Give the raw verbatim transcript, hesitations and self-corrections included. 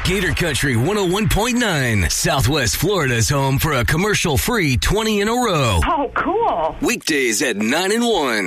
Gator Country one oh one point nine, Southwest Florida's home for a commercial-free twenty in a row. Oh, cool. Weekdays at nine and one.